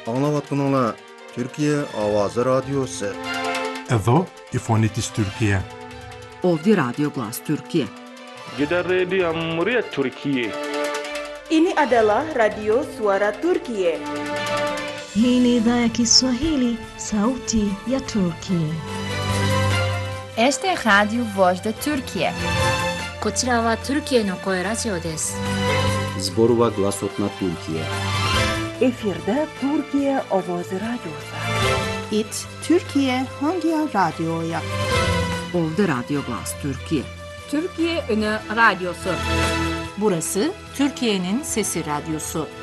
Anlavatqanlar Türkiye Avazı Radyosu. Εδώ η φωνή της Τουρκία. Ovdje Radio Glas Türkiye. Gidan rediyon muryar Türkiye. Ini adalah Radio Suara Turkiye. Hii ni idhaa ya Kiswahili, sauti ya Turkiye. Este es Radio Voz de Turkiye. こちらはトルキエの声ラジオです。 Zborova Glasotna Türkiye. Efirde Türkiye Avazı Radyosu. İt Türkiye Hangi Radyo'ya? Ovdje Radio Glas Türkiye. Türkiye Önü Radyosu. Burası Türkiye'nin Sesi Radyosu.